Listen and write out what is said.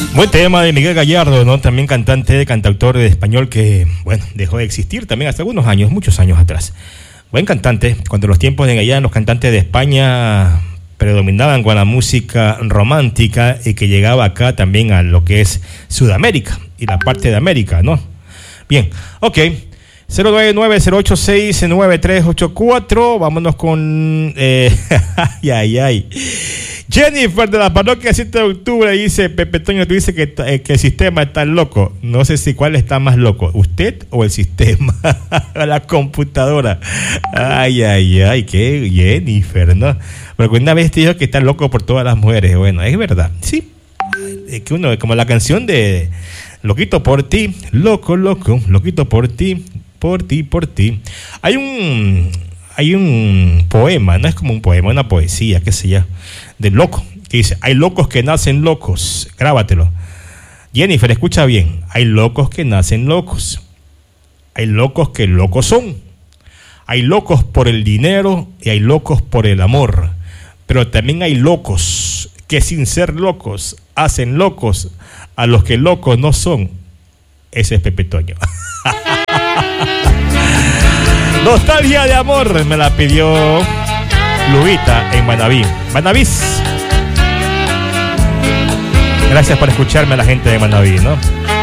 Buen tema de Miguel Gallardo, ¿no? También cantante, cantautor de español que, bueno, dejó de existir también hace algunos años, muchos años atrás. Buen cantante, cuando los tiempos de allá los cantantes de España predominaban con la música romántica y que llegaba acá también a lo que es Sudamérica y la parte de América, ¿no? Bien, ok. 099-086-9384. Vámonos con... ay. Jennifer de la parroquia 7 de octubre dice: Pepe Toño, tú dices que el sistema está loco. No sé si cuál está más loco, usted o el sistema. La computadora. Ay, qué Jennifer, ¿no? Porque una vez te dijo que está loco por todas las mujeres. Bueno, es verdad, sí. Es que uno, como la canción de Loquito por ti, loco, loquito por ti, por ti. Hay un poema, no es como un poema, una poesía, qué sé yo, de loco, que dice: hay locos que nacen locos. Grábatelo. Jennifer, escucha bien. Hay locos que nacen locos. Hay locos que locos son. Hay locos por el dinero y hay locos por el amor. Pero también hay locos que sin ser locos hacen locos a los que locos no son. Ese es Pepe Toño. Nostalgia de amor me la pidió Lubita en Manaví. Manavís. Gracias por escucharme a la gente de Manaví, ¿no?